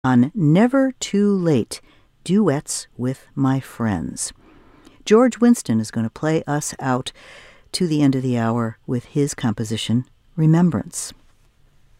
on Never Too Late, Duets with My Friends. George Winston is going to play us out to the end of the hour with his composition, Remembrance.